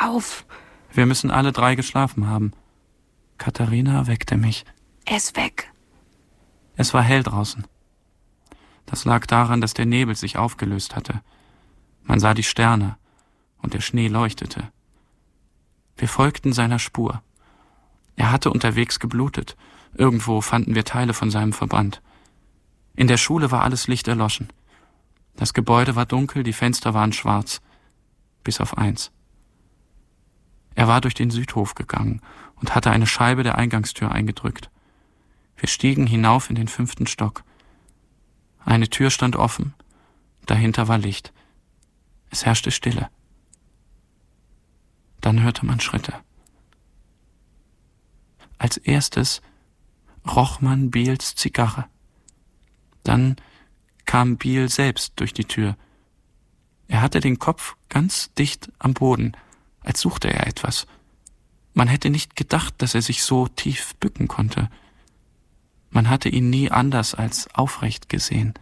auf! Wir müssen alle 3 geschlafen haben. Katharina weckte mich. Er ist weg. Es war hell draußen. Das lag daran, dass der Nebel sich aufgelöst hatte. Man sah die Sterne und der Schnee leuchtete. Wir folgten seiner Spur. Er hatte unterwegs geblutet. Irgendwo fanden wir Teile von seinem Verband. In der Schule war alles Licht erloschen. Das Gebäude war dunkel, die Fenster waren schwarz. Bis auf eins. Er war durch den Südhof gegangen und hatte eine Scheibe der Eingangstür eingedrückt. Wir stiegen hinauf in den 5. Stock. Eine Tür stand offen, dahinter war Licht. Es herrschte Stille. Dann hörte man Schritte. Als erstes roch man Biels Zigarre. Dann kam Biel selbst durch die Tür. Er hatte den Kopf ganz dicht am Boden, als suchte er etwas. Man hätte nicht gedacht, dass er sich so tief bücken konnte. Man hatte ihn nie anders als aufrecht gesehen.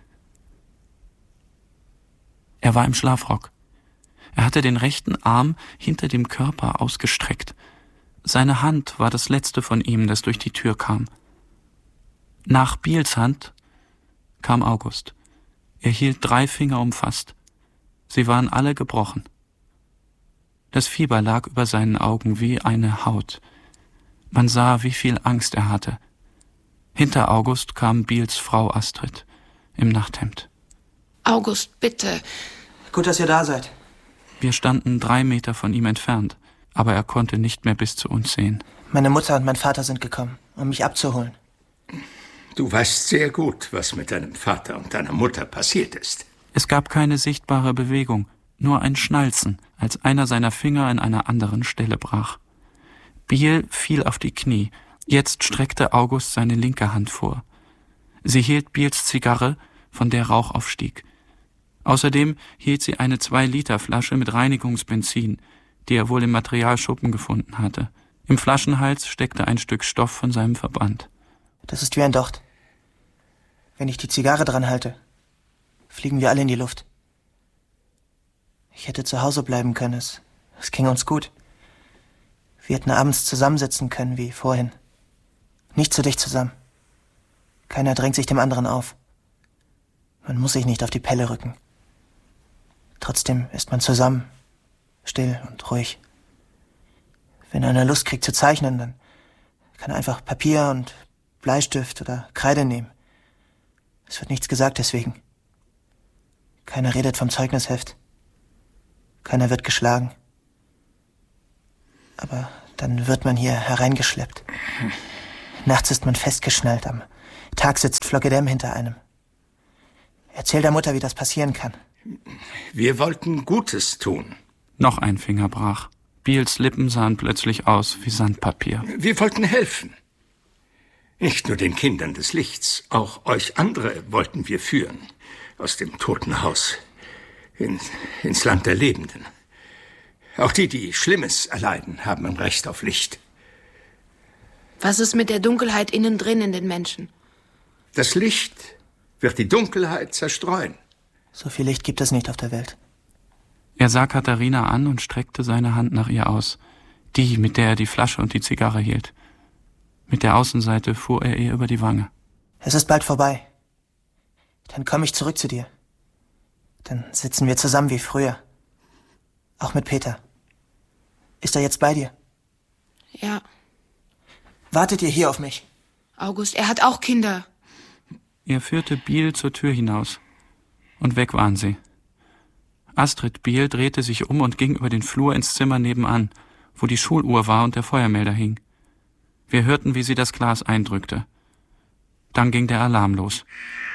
Er war im Schlafrock. Er hatte den rechten Arm hinter dem Körper ausgestreckt. Seine Hand war das letzte von ihm, das durch die Tür kam. Nach Biels Hand kam August. Er hielt 3 Finger umfasst. Sie waren alle gebrochen. Das Fieber lag über seinen Augen wie eine Haut. Man sah, wie viel Angst er hatte. Hinter August kam Biels Frau Astrid im Nachthemd. August, bitte. Gut, dass ihr da seid. Wir standen 3 Meter von ihm entfernt, aber er konnte nicht mehr bis zu uns sehen. Meine Mutter und mein Vater sind gekommen, um mich abzuholen. Du weißt sehr gut, was mit deinem Vater und deiner Mutter passiert ist. Es gab keine sichtbare Bewegung, nur ein Schnalzen, als einer seiner Finger an einer anderen Stelle brach. Biel fiel auf die Knie. Jetzt streckte August seine linke Hand vor. Sie hielt Biels Zigarre, von der Rauch aufstieg. Außerdem hielt sie eine 2-Liter-Flasche mit Reinigungsbenzin, die er wohl im Materialschuppen gefunden hatte. Im Flaschenhals steckte ein Stück Stoff von seinem Verband. Das ist wie ein Docht. Wenn ich die Zigarre dran halte, fliegen wir alle in die Luft. Ich hätte zu Hause bleiben können. Es ging uns gut. Wir hätten abends zusammensitzen können, wie vorhin. Nicht zu dicht zusammen. Keiner drängt sich dem anderen auf. Man muss sich nicht auf die Pelle rücken. Trotzdem ist man zusammen, still und ruhig. Wenn einer Lust kriegt zu zeichnen, dann kann er einfach Papier und Bleistift oder Kreide nehmen. Es wird nichts gesagt deswegen. Keiner redet vom Zeugnisheft. Keiner wird geschlagen. Aber dann wird man hier hereingeschleppt. Nachts ist man festgeschnallt, am Tag sitzt Floggedem hinter einem. Erzähl der Mutter, wie das passieren kann. Wir wollten Gutes tun. Noch ein Finger brach. Biels Lippen sahen plötzlich aus wie Sandpapier. Wir wollten helfen. Nicht nur den Kindern des Lichts, auch euch andere wollten wir führen. Aus dem Totenhaus ins Land der Lebenden. Auch die Schlimmes erleiden, haben ein Recht auf Licht. Was ist mit der Dunkelheit innen drin in den Menschen? Das Licht wird die Dunkelheit zerstreuen. So viel Licht gibt es nicht auf der Welt. Er sah Katharina an und streckte seine Hand nach ihr aus. Die, mit der er die Flasche und die Zigarre hielt. Mit der Außenseite fuhr er ihr über die Wange. Es ist bald vorbei. Dann komme ich zurück zu dir. Dann sitzen wir zusammen wie früher. Auch mit Peter. Ist er jetzt bei dir? Ja. Wartet ihr hier auf mich? August, er hat auch Kinder. Er führte Biel zur Tür hinaus. Und weg waren sie. Astrid Biel drehte sich um und ging über den Flur ins Zimmer nebenan, wo die Schuluhr war und der Feuermelder hing. Wir hörten, wie sie das Glas eindrückte. Dann ging der Alarm los.